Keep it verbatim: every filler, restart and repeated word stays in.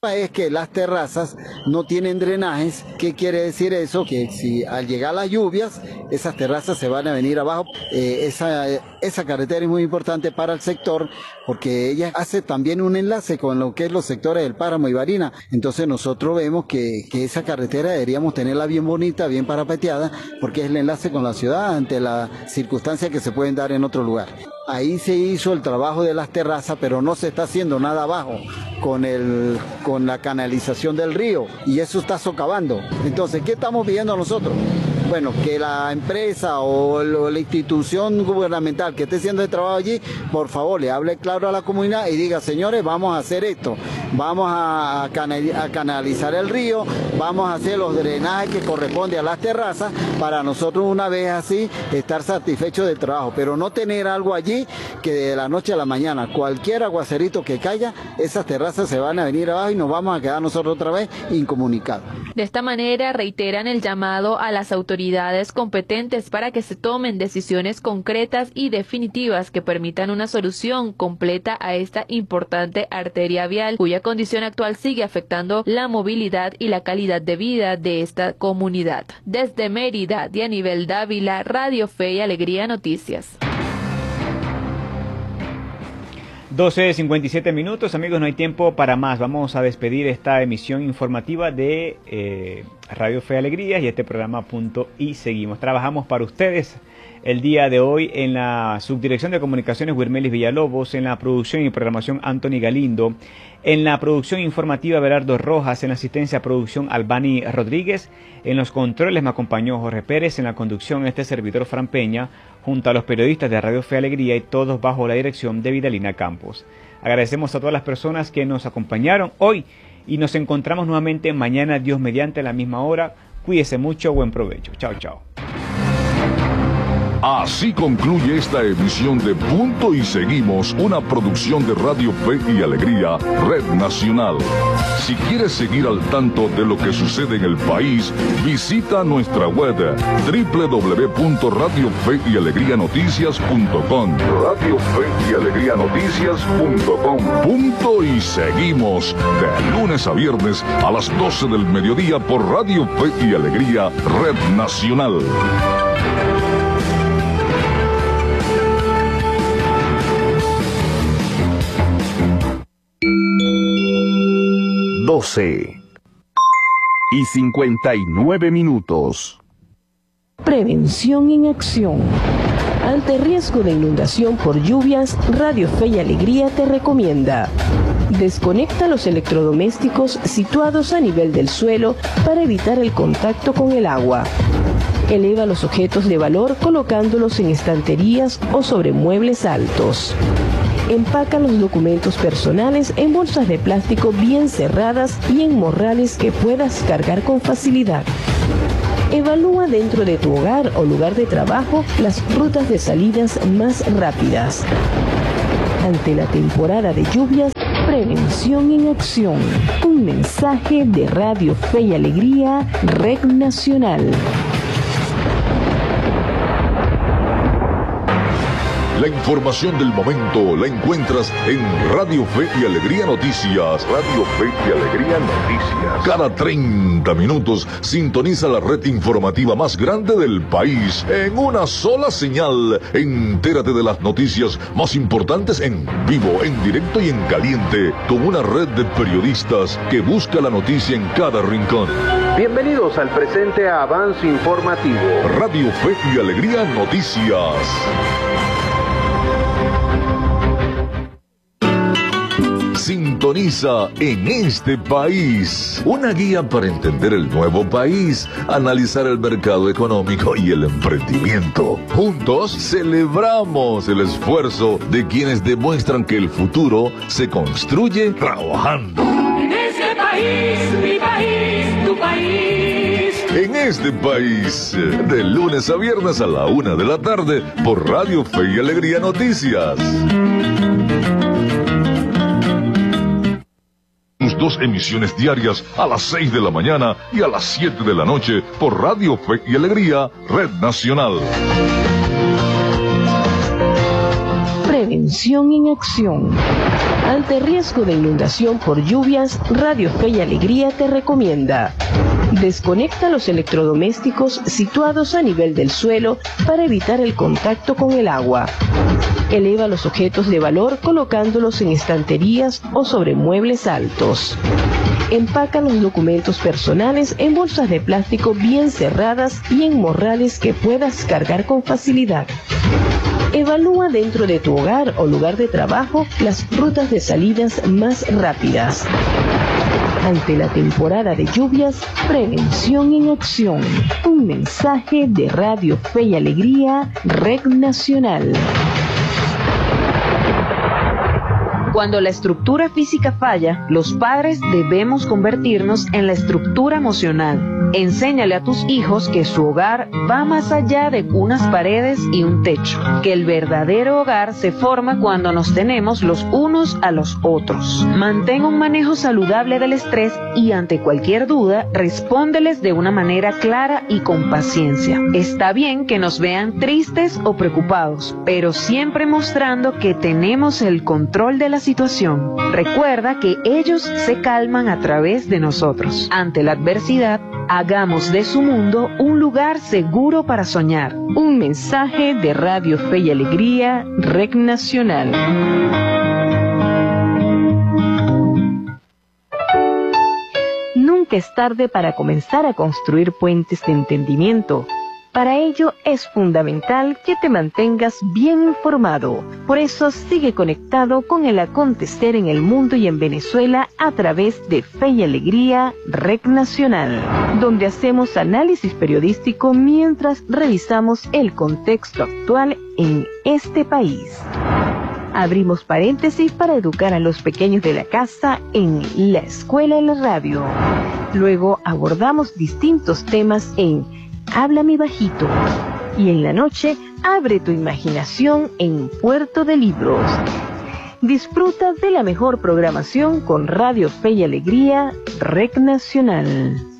Es que las terrazas no tienen drenajes. ¿Qué quiere decir eso? Que si al llegar las lluvias, esas terrazas se van a venir abajo. Eh, esa, esa carretera es muy importante para el sector porque ella hace también un enlace con lo que es los sectores del Páramo y Barina. Entonces nosotros vemos que, que esa carretera deberíamos tenerla bien bonita, bien parapeteada, porque es el enlace con la ciudad ante las circunstancias que se pueden dar en otro lugar. Ahí se hizo el trabajo de las terrazas, pero no se está haciendo nada abajo con el con la canalización del río y eso está socavando. Entonces, ¿qué estamos pidiendo nosotros? Bueno, que la empresa o la institución gubernamental que esté haciendo el trabajo allí, por favor, le hable claro a la comunidad y diga, señores, vamos a hacer esto, vamos a, canal, a canalizar el río, vamos a hacer los drenajes que corresponden a las terrazas para nosotros una vez así estar satisfechos del trabajo, pero no tener algo allí que de la noche a la mañana, cualquier aguacerito que caiga, esas terrazas se van a venir abajo y nos vamos a quedar nosotros otra vez incomunicados. De esta manera reiteran el llamado a las autoridades competentes para que se tomen decisiones concretas y definitivas que permitan una solución completa a esta importante arteria vial, cuya condición actual sigue afectando la movilidad y la calidad de vida de esta comunidad. Desde Mérida, Dianibel Dávila, Radio Fe y Alegría Noticias. doce cincuenta y siete minutos, amigos, no hay tiempo para más. Vamos a despedir esta emisión informativa de eh, Radio Fe y Alegría y este programa Punto y Seguimos. Trabajamos para ustedes el día de hoy en la Subdirección de Comunicaciones Wirmelis Villalobos, en la producción y programación Anthony Galindo, en la producción informativa Berardo Rojas, en la asistencia a producción Albani Rodríguez, en los controles me acompañó Jorge Pérez, en la conducción este servidor Fran Peña, junto a los periodistas de Radio Fe y Alegría y todos bajo la dirección de Vidalina Campos. Agradecemos a todas las personas que nos acompañaron hoy y nos encontramos nuevamente mañana, Dios mediante, a la misma hora. Cuídese mucho, buen provecho. Chao, chao. Así concluye esta emisión de Punto y Seguimos, una producción de Radio Fe y Alegría, Red Nacional. Si quieres seguir al tanto de lo que sucede en el país, visita nuestra web doble u doble u doble u punto radio fe y alegría noticias punto com. Radio Fe y Alegría Noticias punto com. Punto y Seguimos, de lunes a viernes a las doce del mediodía por Radio Fe y Alegría, Red Nacional. doce y cincuenta y nueve minutos. Prevención en acción. Ante riesgo de inundación por lluvias, Radio Fe y Alegría te recomienda: desconecta los electrodomésticos situados a nivel del suelo para evitar el contacto con el agua. Eleva los objetos de valor colocándolos en estanterías o sobre muebles altos. Empaca los documentos personales en bolsas de plástico bien cerradas y en morrales que puedas cargar con facilidad. Evalúa dentro de tu hogar o lugar de trabajo las rutas de salidas más rápidas. Ante la temporada de lluvias, prevención en acción. Un mensaje de Radio Fe y Alegría, Red Nacional. La información del momento la encuentras en Radio Fe y Alegría Noticias. Radio Fe y Alegría Noticias. Cada treinta minutos sintoniza la red informativa más grande del país en una sola señal. Entérate de las noticias más importantes en vivo, en directo y en caliente, con una red de periodistas que busca la noticia en cada rincón. Bienvenidos al presente avance informativo. Radio Fe y Alegría Noticias. Sintoniza En Este País, una guía para entender el nuevo país, analizar el mercado económico y el emprendimiento. Juntos celebramos el esfuerzo de quienes demuestran que el futuro se construye trabajando. En este país, mi país, tu país. En Este País, de lunes a viernes a la una de la tarde por Radio Fe y Alegría Noticias. Dos emisiones diarias a las seis de la mañana y a las siete de la noche por Radio Fe y Alegría, Red Nacional. Prevención. Prevención en acción. Ante riesgo de inundación por lluvias, Radio Fe y Alegría te recomienda: desconecta los electrodomésticos situados a nivel del suelo para evitar el contacto con el agua. Eleva los objetos de valor colocándolos en estanterías o sobre muebles altos. Empaca los documentos personales en bolsas de plástico bien cerradas y en morrales que puedas cargar con facilidad. Evalúa dentro de tu hogar o lugar de trabajo las rutas de salidas más rápidas. Ante la temporada de lluvias, prevención en acción. Un mensaje de Radio Fe y Alegría, Red Nacional. Cuando la estructura física falla, los padres debemos convertirnos en la estructura emocional. Enséñale a tus hijos que su hogar va más allá de unas paredes y un techo, que el verdadero hogar se forma cuando nos tenemos los unos a los otros. Mantén un manejo saludable del estrés y ante cualquier duda, respóndeles de una manera clara y con paciencia. Está bien que nos vean tristes o preocupados, pero siempre mostrando que tenemos el control de la situación. Recuerda que ellos se calman a través de nosotros. Ante la adversidad, hagamos de su mundo un lugar seguro para soñar. Un mensaje de Radio Fe y Alegría, Red Nacional. Nunca es tarde para comenzar a construir puentes de entendimiento. Para ello es fundamental que te mantengas bien informado. Por eso sigue conectado con el acontecer en el mundo y en Venezuela a través de Fe y Alegría, Red Nacional, donde hacemos análisis periodístico mientras revisamos el contexto actual en este país. Abrimos paréntesis para educar a los pequeños de la casa en La Escuela en la Radio. Luego abordamos distintos temas en Háblame Bajito. Y en la noche, abre tu imaginación en Puerto de Libros. Disfruta de la mejor programación con Radio Fe y Alegría, Red Nacional.